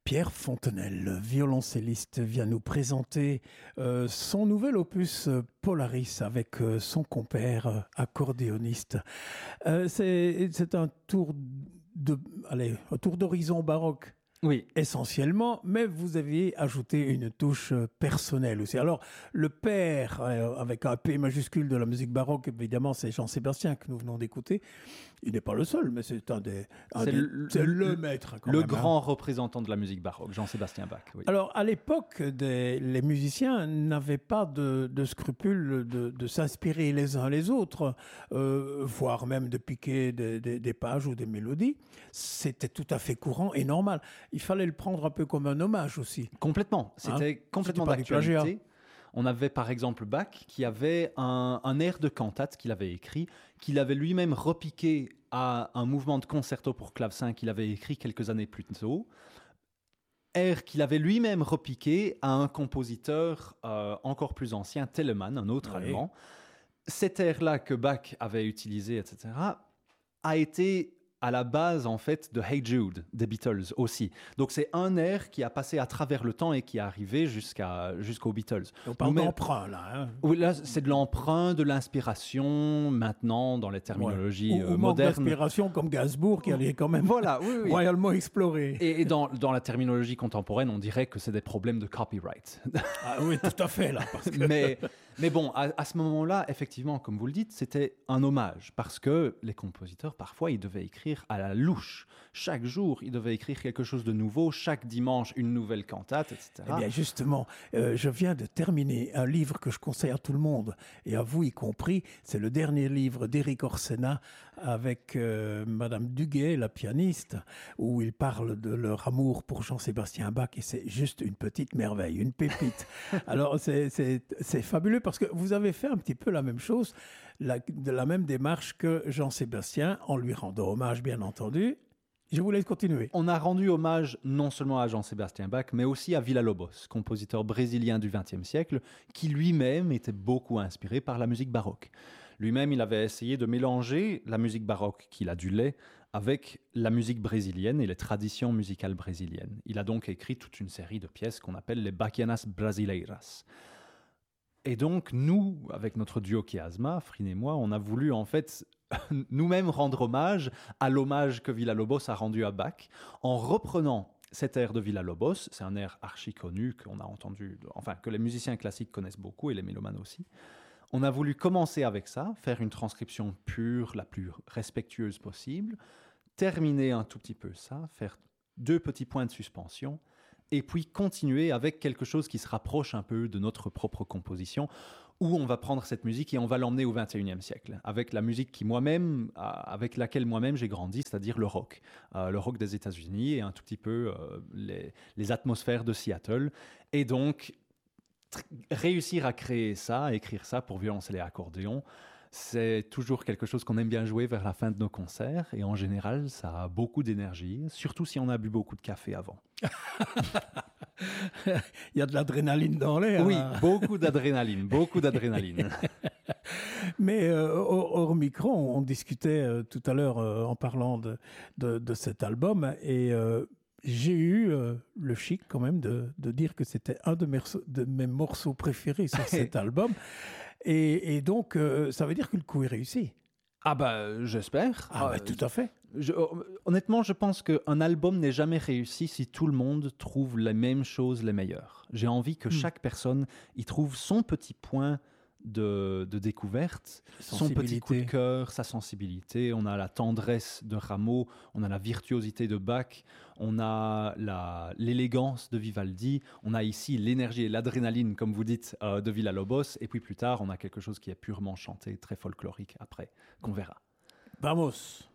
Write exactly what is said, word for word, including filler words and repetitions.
Pierre Fontenelle, le violoncelliste, vient nous présenter euh, son nouvel opus euh, Polaris avec euh, son compère euh, accordéoniste. Euh, c'est, c'est un tour de, allez, un tour d'horizon baroque. Oui. Essentiellement, mais vous aviez ajouté une touche personnelle aussi. Alors, le père, euh, avec un P majuscule de la musique baroque, évidemment, c'est Jean-Sébastien que nous venons d'écouter. Il n'est pas le seul, mais c'est un des... Un c'est des, le, c'est le, le maître, quand Le même, grand hein. représentant de la musique baroque, Jean-Sébastien Bach. Oui. Alors, à l'époque, des, les musiciens n'avaient pas de, de scrupule de, de s'inspirer les uns les autres, euh, voire même de piquer des, des, des pages ou des mélodies. C'était tout à fait courant et normal. Il fallait le prendre un peu comme un hommage aussi. Complètement. C'était hein complètement C'était d'actualité. On avait par exemple Bach qui avait un, un air de cantate qu'il avait écrit, qu'il avait lui-même repiqué à un mouvement de concerto pour clavecin qu'il avait écrit quelques années plus tôt. Air qu'il avait lui-même repiqué à un compositeur euh, encore plus ancien, Telemann, un autre oui. allemand. Cet air-là que Bach avait utilisé, et cetera, a été à la base, en fait, de Hey Jude, des Beatles aussi. Donc, c'est un air qui a passé à travers le temps et qui est arrivé jusqu'à, jusqu'aux Beatles. On parle Nous, d'emprunt, là. Hein. Oui, là, c'est de l'emprunt, de l'inspiration, maintenant, dans les terminologies ouais. ou, euh, ou modernes. manque d'inspiration, comme Gainsbourg, qui allait quand même voilà, oui, oui. royalement explorer. Et, et dans, dans la terminologie contemporaine, on dirait que c'est des problèmes de copyright. Ah oui, tout à fait, là. Parce que... mais, mais bon, à, à ce moment-là, effectivement, comme vous le dites, c'était un hommage, parce que les compositeurs, parfois, ils devaient écrire à la louche. Chaque jour, ils devaient écrire quelque chose de nouveau. Chaque dimanche, une nouvelle cantate, et cetera. Eh bien, justement, euh, je viens de terminer un livre que je conseille à tout le monde, et à vous y compris. C'est le dernier livre d'Éric Orsena avec euh, Madame Duguay, la pianiste, où il parle de leur amour pour Jean-Sébastien Bach, et c'est juste une petite merveille, une pépite. Alors, c'est, c'est, c'est fabuleux parce que vous avez fait un petit peu la même chose, la, de la même démarche que Jean-Sébastien, en lui rendant hommage, bien entendu. Je vous laisse continuer. On a rendu hommage non seulement à Jean-Sébastien Bach, mais aussi à Villa-Lobos, compositeur brésilien du vingtième siècle, qui lui-même était beaucoup inspiré par la musique baroque. Lui-même, il avait essayé de mélanger la musique baroque qu'il adulait avec la musique brésilienne et les traditions musicales brésiliennes. Il a donc écrit toute une série de pièces qu'on appelle les Bachianas Brasileiras. Et donc, nous, avec notre duo Chiasma, Frin et moi, on a voulu en fait nous-mêmes rendre hommage à l'hommage que Villa-Lobos a rendu à Bach en reprenant cet air de Villa-Lobos. C'est un air archi connu qu'on a entendu, enfin que les musiciens classiques connaissent beaucoup et les mélomanes aussi. On a voulu commencer avec ça, faire une transcription pure, la plus respectueuse possible, terminer un tout petit peu ça, faire deux petits points de suspension, et puis continuer avec quelque chose qui se rapproche un peu de notre propre composition, où on va prendre cette musique et on va l'emmener au vingt et unième siècle, avec la musique qui moi-même, avec laquelle moi-même j'ai grandi, c'est-à-dire le rock. Euh, le rock des États-Unis et un tout petit peu euh, les, les atmosphères de Seattle. Et donc, tr- réussir à créer ça, à écrire ça pour violoncelle et accordéon, c'est toujours quelque chose qu'on aime bien jouer vers la fin de nos concerts. Et en général, ça a beaucoup d'énergie, surtout si on a bu beaucoup de café avant. Il y a de l'adrénaline dans l'air. Oui, hein. beaucoup d'adrénaline, beaucoup d'adrénaline. Mais euh, hors, hors micro, on, on discutait euh, tout à l'heure euh, en parlant de, de, de cet album et euh, j'ai eu euh, le chic quand même de, de dire que c'était un de mes, de mes morceaux préférés sur cet album. Et, et donc, euh, ça veut dire que le coup est réussi. Ah bah, j'espère. Ah bah, Euh, tout à fait. Je, honnêtement, je pense qu'un album n'est jamais réussi si tout le monde trouve les mêmes choses les meilleures. J'ai envie que Mm. chaque personne y trouve son petit point de, de découverte, son petit coup de cœur, sa sensibilité. On a la tendresse de Rameau, on a la virtuosité de Bach, on a la, l'élégance de Vivaldi, on a ici l'énergie et l'adrénaline, comme vous dites, euh, de Villa-Lobos, et puis plus tard, on a quelque chose qui est purement chanté, très folklorique après, qu'on verra. Vamos!